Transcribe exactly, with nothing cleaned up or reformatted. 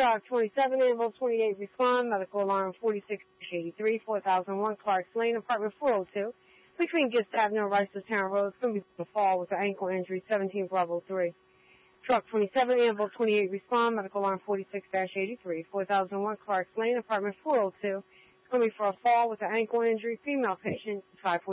Truck twenty-seven, ambulance twenty-eight, respond. Medical alarm forty-six eighty-three, four thousand one, Clarks Lane, apartment four oh two. Between Gist Avenue and Ricerstown Road. It's going to be a fall with an ankle injury, seventeen Bravo three. Truck twenty-seven, ambulance twenty-eight, respond. Medical alarm forty-six eighty-three, four thousand one, Clarks Lane, apartment four oh two. It's going to be for a fall with an ankle injury, female patient, five